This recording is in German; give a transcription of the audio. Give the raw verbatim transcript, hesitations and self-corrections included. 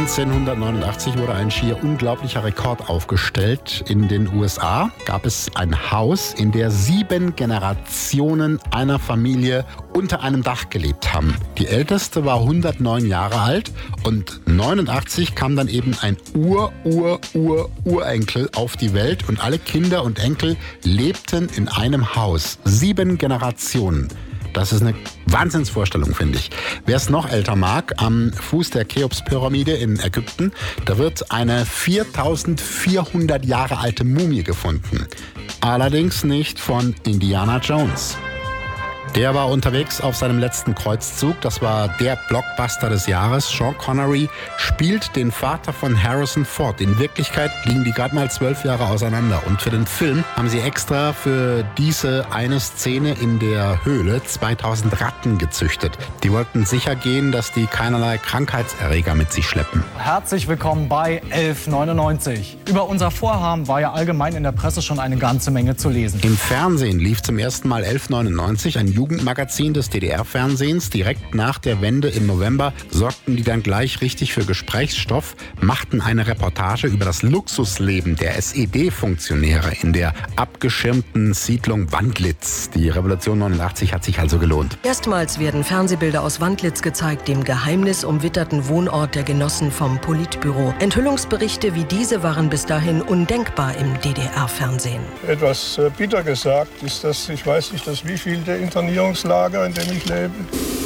neunzehnhundertneunundachtzig wurde ein schier unglaublicher Rekord aufgestellt. In den U S A gab es ein Haus, in der sieben Generationen einer Familie unter einem Dach gelebt haben. Die älteste war hundertneun Jahre alt und neunundachtzig kam dann eben ein Ur-Ur-Ur-Urenkel auf die Welt und alle Kinder und Enkel lebten in einem Haus. Sieben Generationen. Das ist eine Wahnsinnsvorstellung, finde ich. Wer es noch älter mag, am Fuß der Cheops-Pyramide in Ägypten, da wird eine viertausendvierhundert Jahre alte Mumie gefunden. Allerdings nicht von Indiana Jones. Der war unterwegs auf seinem letzten Kreuzzug. Das war der Blockbuster des Jahres. Sean Connery spielt den Vater von Harrison Ford. In Wirklichkeit liegen die gerade mal zwölf Jahre auseinander. Und für den Film haben sie extra für diese eine Szene in der Höhle zweitausend Ratten gezüchtet. Die wollten sicher gehen, dass die keinerlei Krankheitserreger mit sich schleppen. Herzlich willkommen bei elf neunundneunzig. Über unser Vorhaben war ja allgemein in der Presse schon eine ganze Menge zu lesen. Im Fernsehen lief zum ersten Mal elf neunundneunzig, ein Jugendmagazin des D D R-Fernsehens. Direkt nach der Wende im November sorgten die dann gleich richtig für Gesprächsstoff, machten eine Reportage über das Luxusleben der S E D-Funktionäre in der abgeschirmten Siedlung Wandlitz. Die Revolution neunundachtzig hat sich also gelohnt. Erstmals werden Fernsehbilder aus Wandlitz gezeigt, dem geheimnisumwitterten Wohnort der Genossen vom Politbüro. Enthüllungsberichte wie diese waren bis dahin undenkbar im D D R-Fernsehen. Etwas bitter gesagt ist das, ich weiß nicht, das wievielte Internierungslager, in dem ich lebe.